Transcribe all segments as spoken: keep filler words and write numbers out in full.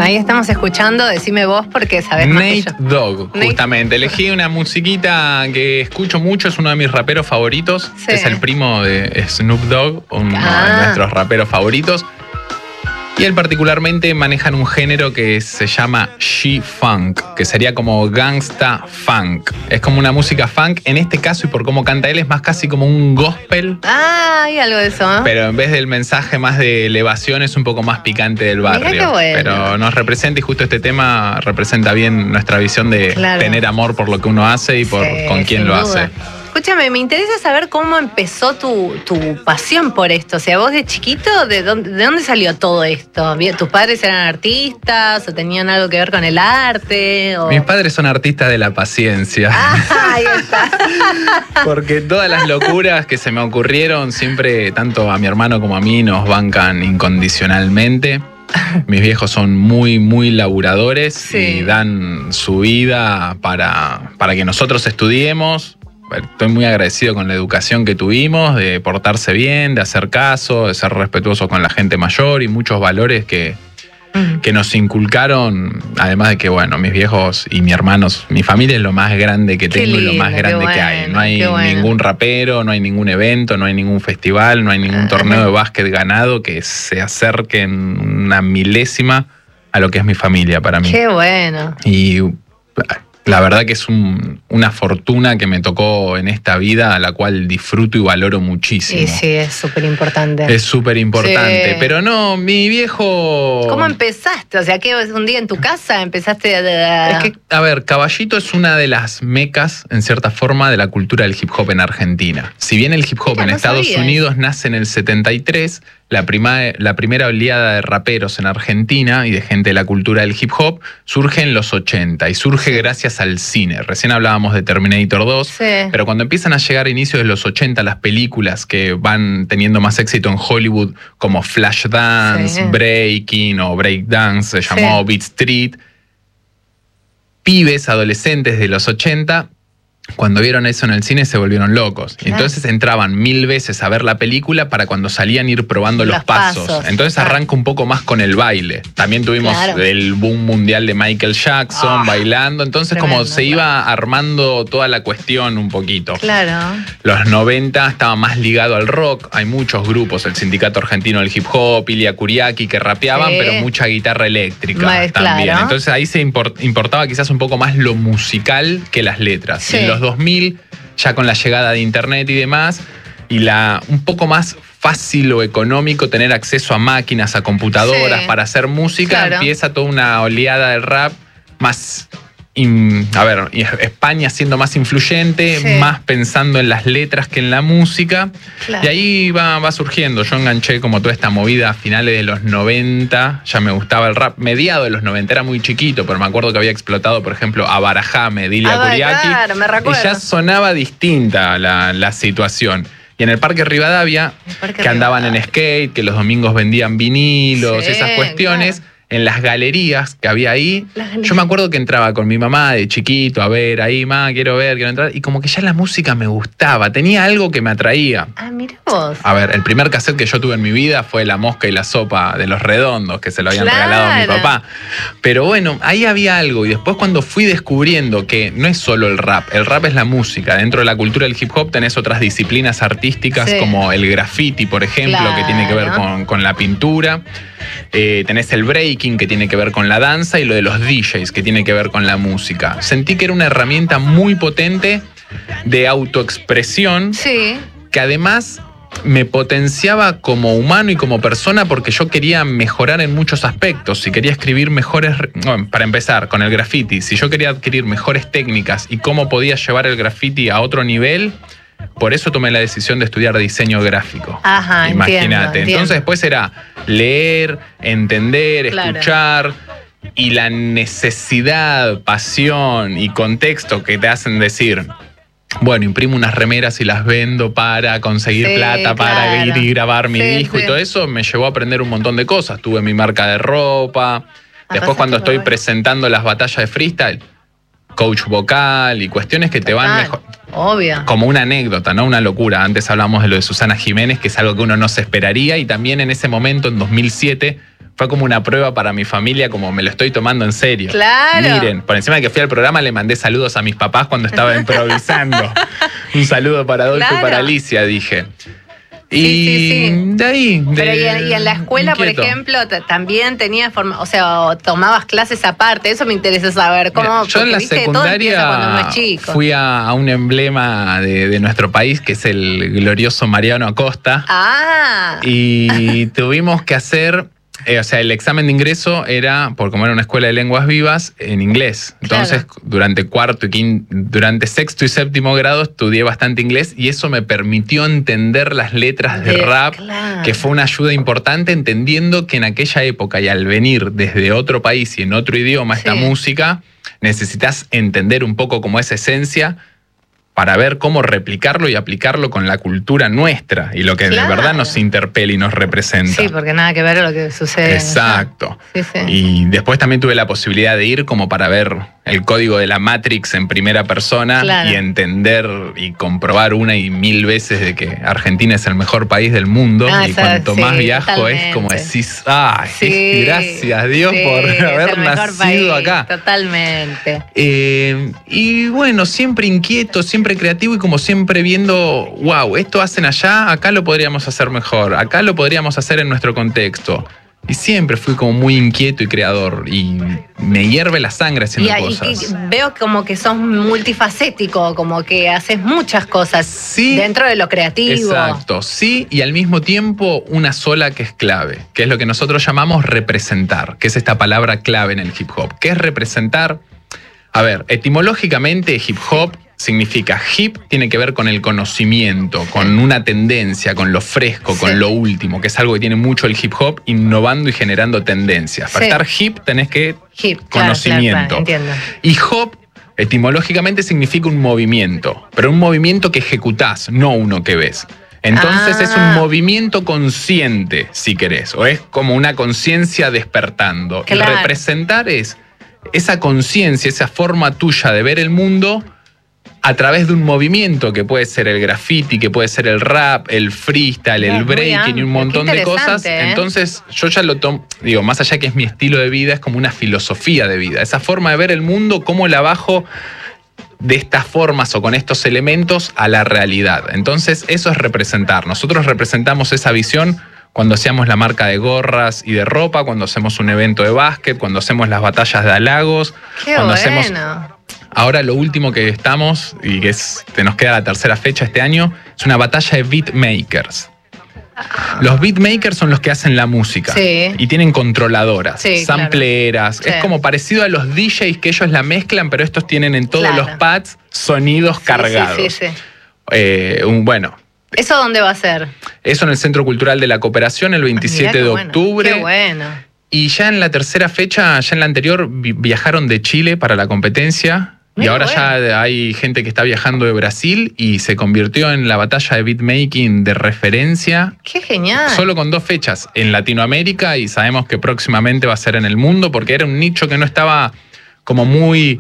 Bueno, ahí estamos escuchando, decime vos porque sabés más que Nate yo. Dogg, justamente. Nate. Elegí una musiquita que escucho mucho, es uno de mis raperos favoritos. Sí. Es el primo de Snoop Dogg, uno Ah. de nuestros raperos favoritos. Y él particularmente manejan un género que se llama G-Funk, que sería como gangsta funk. Es como una música funk, en este caso, y por cómo canta él, es más casi como un gospel. Ah, hay algo de eso, ¿no? Pero en vez del mensaje más de elevación, es un poco más picante del barrio. Mirá qué bueno. Pero nos representa, y justo este tema representa bien nuestra visión de Claro. tener amor por lo que uno hace y por Sí, con quién sin lo duda. hace. Escúchame, me interesa saber cómo empezó tu, tu pasión por esto. O sea, vos de chiquito, ¿de dónde, de dónde salió todo esto? ¿Tus padres eran artistas o tenían algo que ver con el arte? O... Mis padres son artistas de la paciencia. Ah, ahí está. Porque todas las locuras que se me ocurrieron, siempre, tanto a mi hermano como a mí, nos bancan incondicionalmente. Mis viejos son muy, muy laburadores, Sí. y dan su vida para, para que nosotros estudiemos. Estoy muy agradecido con la educación que tuvimos, de portarse bien, de hacer caso, de ser respetuosos con la gente mayor y muchos valores que, que nos inculcaron. Además de que, bueno, mis viejos y mi hermanos, mi familia es lo más grande que Qué tengo y lo lindo, más qué grande que hay. bueno, No hay qué bueno. ningún rapero, no hay ningún evento, no hay ningún festival, no hay ningún Ajá. torneo de básquet ganado que se acerque en una milésima a lo que es mi familia para mí. Qué bueno. Y la verdad que es un, una fortuna que me tocó en esta vida, a la cual disfruto y valoro muchísimo. Sí, sí, es súper importante. Es súper importante. Sí. Pero no, mi viejo... ¿Cómo empezaste? O sea, que un día en tu casa empezaste a... Es que, a ver, Caballito es una de las mecas, en cierta forma, de la cultura del hip hop en Argentina. Si bien el hip hop Mira, en no Estados sabía Unidos nace en el setenta y tres, la, prima, la primera oleada de raperos en Argentina y de gente de la cultura del hip hop surge en los ochenta y surge gracias al cine. Recién hablábamos de Terminator dos, Sí. pero cuando empiezan a llegar a inicios de los ochenta las películas que van teniendo más éxito en Hollywood, como Flashdance, Sí. Breaking o Breakdance, se llamó Sí. Beat Street, pibes, adolescentes de los ochenta, cuando vieron eso en el cine se volvieron locos. Claro. Entonces entraban mil veces a ver la película para cuando salían ir probando los, Los pasos. pasos, Entonces claro. arranca un poco más con el baile. También tuvimos Claro. el boom mundial de Michael Jackson Ah, bailando. Entonces como tremendo, se iba armando toda la cuestión un poquito. Claro. Los noventa estaba más ligado al rock. Hay muchos grupos, el Sindicato Argentino del Hip Hop, Ilia Kuriaki, que rapeaban, Sí. pero mucha guitarra eléctrica Ma- también. claro. Entonces ahí se import- importaba quizás un poco más lo musical que las letras. Sí. Y en los dos mil, ya con la llegada de internet y demás, y la un poco más fácil o económico tener acceso a máquinas, a computadoras Sí. para hacer música, Claro. empieza toda una oleada del rap más... in- a ver, y España siendo más influyente, Sí. más pensando en las letras que en la música. Claro. Y ahí va, va surgiendo. Yo enganché como toda esta movida a finales de los noventa. Ya me gustaba el rap. Mediado de los noventa, era muy chiquito, pero me acuerdo que había explotado, por ejemplo, a Barajame, Dilia Ah, Kuriaki. claro, me recuerdo. Y ya sonaba distinta la, la situación. Y en el Parque Rivadavia, El Parque que andaban en Rivadavia. skate, que los domingos vendían vinilos, Sí, esas cuestiones. claro. En las galerías que había ahí, Las galerías. yo me acuerdo que entraba con mi mamá de chiquito a ver ahí, ma, quiero ver, quiero entrar. Y como que ya la música me gustaba, tenía algo que me atraía. Ah, mira vos. A ver, el primer cassette que yo tuve en mi vida fue La Mosca y la Sopa de Los Redondos, que se lo habían Claro. regalado a mi papá. Pero bueno, ahí había algo. Y después cuando fui descubriendo que no es solo el rap, el rap es la música. Dentro de la cultura del hip hop tenés otras disciplinas artísticas Sí. como el graffiti, por ejemplo, Claro. que tiene que ver con, con la pintura. Eh, tenés el breaking, que tiene que ver con la danza, y lo de los D Js, que tiene que ver con la música. Sentí que era una herramienta muy potente de autoexpresión, Sí. que además me potenciaba como humano y como persona, porque yo quería mejorar en muchos aspectos. Si quería escribir mejores... Bueno, para empezar, con el graffiti, si yo quería adquirir mejores técnicas y cómo podía llevar el graffiti a otro nivel, por eso tomé la decisión de estudiar diseño gráfico. Ajá, Imagínate. entiendo, Entonces entiendo. después era leer, entender, Claro. escuchar, y la necesidad, pasión y contexto que te hacen decir... Bueno, imprimo unas remeras y las vendo para conseguir Sí, plata, para claro. ir y grabar mi Sí, disco, sí. y todo eso me llevó a aprender un montón de cosas. Tuve mi marca de ropa. Después, pasa cuando que estoy bueno. presentando las batallas de freestyle, coach vocal y cuestiones que te van Total, mejor. Obvio. Como una anécdota, ¿no? Una locura. Antes hablamos de lo de Susana Jiménez, que es algo que uno no se esperaría, y también en ese momento, en dos mil siete, fue como una prueba para mi familia, como me lo estoy tomando en serio. Claro. Miren, por encima de que fui al programa le mandé saludos a mis papás cuando estaba improvisando. Un saludo para Adolfo Claro. y para Alicia, dije. Y Sí, sí, sí. de ahí. De Pero y en, y en la escuela, inquieto. por ejemplo, t- también tenías forma, o sea, o tomabas clases aparte. Eso me interesa saber. ¿Cómo? Mira, yo en porque, la viste, todo empieza cuando uno secundaria es chico. fui a, a un emblema de, de nuestro país, que es el glorioso Mariano Acosta. Ah. Y tuvimos que hacer, eh, o sea, el examen de ingreso era, por como era una escuela de lenguas vivas, en inglés. Entonces, Claro. durante cuarto y quinto, durante sexto y séptimo grado estudié bastante inglés y eso me permitió entender las letras de, De- rap, claro. que fue una ayuda importante, entendiendo que en aquella época y al venir desde otro país y en otro idioma esta Sí. música, necesitas entender un poco como esa esencia para ver cómo replicarlo y aplicarlo con la cultura nuestra y lo que Claro. de verdad nos interpela y nos representa. Sí, porque nada que ver con lo que sucede. Exacto. Sí, sí. Y después también tuve la posibilidad de ir como para ver el código de la Matrix en primera persona Claro. y entender y comprobar una y mil veces de que Argentina es el mejor país del mundo. Ah, y esa- cuanto sí, más viajo totalmente. es como decís, ¡ay! Sí, Gracias Dios sí, por es haber el mejor nacido país, acá. Totalmente. Eh, y bueno, siempre inquieto, siempre creativo y como siempre viendo, wow, esto hacen allá, acá lo podríamos hacer mejor, acá lo podríamos hacer en nuestro contexto. Y siempre fui como muy inquieto y creador y me hierve la sangre haciendo Y, ahí- cosas. y veo como que sos multifacético, como que haces muchas cosas Sí. dentro de lo creativo. Exacto, sí, y al mismo tiempo una sola que es clave, que es lo que nosotros llamamos representar, que es esta palabra clave en el hip hop. ¿Qué es representar? A ver, etimológicamente hip hop significa hip, tiene que ver con el conocimiento, con una tendencia, con lo fresco, con Sí. lo último, que es algo que tiene mucho el hip hop, innovando y generando tendencias. Para Sí. estar hip tenés que Hip, claro, conocimiento. claro, claro, entiendo. Y hop, etimológicamente, significa un movimiento, pero un movimiento que ejecutás, no uno que ves. Entonces Ah. es un movimiento consciente, si querés, o es como una conciencia despertando. Y Claro. representar es esa conciencia, esa forma tuya de ver el mundo a través de un movimiento que puede ser el graffiti, que puede ser el rap, el freestyle, Es el muy breaking y amplio, un montón qué de cosas. interesante, ¿eh? Entonces yo ya lo tomo, digo, más allá que es mi estilo de vida, es como una filosofía de vida. Esa forma de ver el mundo, cómo la bajo de estas formas o con estos elementos a la realidad. Entonces eso es representar. Nosotros representamos esa visión cuando hacíamos la marca de gorras y de ropa, cuando hacemos un evento de básquet, cuando hacemos las batallas de halagos, Qué cuando bueno. hacemos... Ahora lo último que estamos, y que es, que nos queda la tercera fecha este año, es una batalla de beatmakers. Los beatmakers son los que hacen la música Sí. y tienen controladoras, Sí, sampleras. claro. Es Sí. como parecido a los D Js que ellos la mezclan, pero estos tienen en todos Claro. los pads sonidos Sí, cargados. Sí, sí, sí. Eh, un, bueno, ¿Eso dónde va a ser? eso en el Centro Cultural de la Cooperación el veintisiete Mirá qué de bueno, octubre. Qué bueno. Y ya en la tercera fecha, ya en la anterior, vi- viajaron de Chile para la competencia. Muy y ahora bueno. ya hay gente que está viajando de Brasil y se convirtió en la batalla de beatmaking de referencia. Qué genial. Solo con dos fechas en Latinoamérica y sabemos que próximamente va a ser en el mundo porque era un nicho que no estaba como muy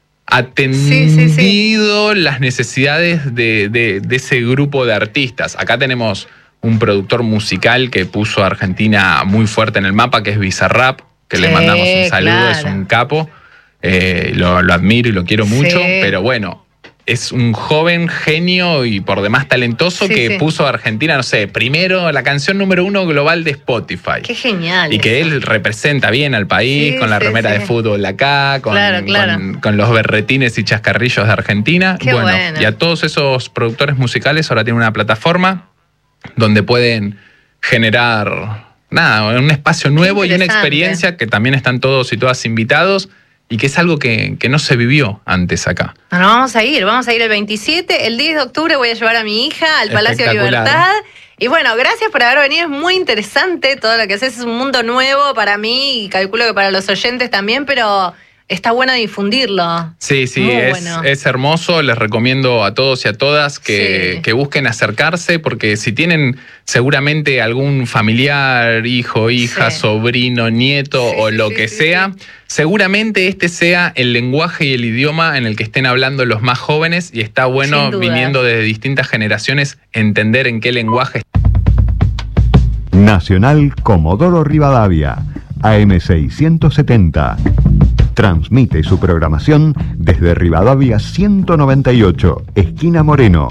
atendido Sí, sí, las necesidades de, de- de ese grupo de artistas. Acá tenemos un productor musical que puso a Argentina muy fuerte en el mapa, que es Bizarrap, que le Sí, mandamos un saludo, es claro. un capo. Eh, lo, lo admiro y lo quiero mucho, Sí. pero bueno, es un joven genio y por demás talentoso Sí, que sí. puso a Argentina, no sé, primero la canción número uno global de Spotify. Qué genial. Y que eso. él representa bien al país, Sí, con la sí, remera sí. de fútbol acá, con, Claro, claro. con- con los berretines y chascarrillos de Argentina. Qué bueno. Y a todos esos productores musicales ahora tienen una plataforma donde pueden generar nada, un espacio nuevo y una interesante. experiencia que también están todos y todas invitados y que es algo que, que no se vivió antes acá. Bueno, vamos a ir, vamos a ir el veintisiete, el diez de octubre voy a llevar a mi hija al Palacio de Espectacular. Libertad. Y bueno, gracias por haber venido, es muy interesante todo lo que haces, es un mundo nuevo para mí y calculo que para los oyentes también, pero está bueno difundirlo. Sí, sí, Muy es, bueno. es hermoso. Les recomiendo a todos y a todas que, Sí. que busquen acercarse, porque si tienen seguramente algún familiar, hijo, hija, Sí. sobrino, nieto Sí, o sí, lo sí, que sí, sea, seguramente este sea el lenguaje y el idioma en el que estén hablando los más jóvenes y está bueno, Sin duda. viniendo desde distintas generaciones, entender en qué lenguaje. Nacional Comodoro Rivadavia, A M seiscientos setenta. Transmite su programación desde Rivadavia ciento noventa y ocho, esquina Moreno.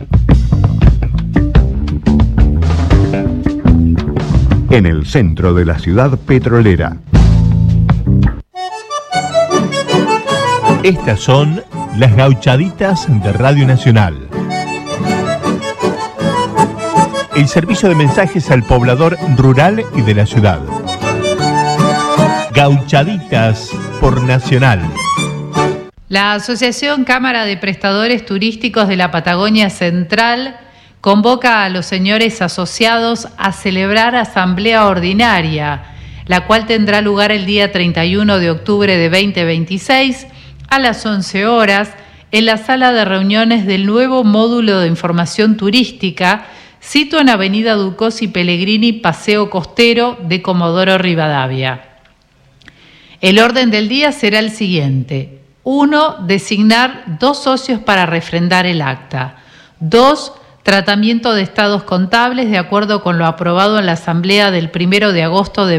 En el centro de la ciudad petrolera. Estas son las gauchaditas de Radio Nacional. El servicio de mensajes al poblador rural y de la ciudad. Gauchaditas por Nacional. La Asociación Cámara de Prestadores Turísticos de la Patagonia Central convoca a los señores asociados a celebrar asamblea ordinaria, la cual tendrá lugar el día treinta y uno de octubre de veinte veintiséis a las once horas en la sala de reuniones del nuevo módulo de información turística, sito en Avenida Ducos y Pellegrini, Paseo Costero de Comodoro Rivadavia. El orden del día será el siguiente. uno. Designar dos socios para refrendar el acta. dos. Tratamiento de estados contables de acuerdo con lo aprobado en la asamblea del primero de agosto de